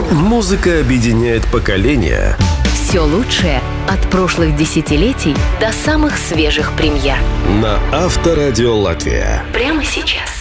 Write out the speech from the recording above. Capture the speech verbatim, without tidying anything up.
Музыка объединяет поколения. Все лучшее от прошлых десятилетий до самых свежих премьер. На Авторадио Латвия. Прямо сейчас.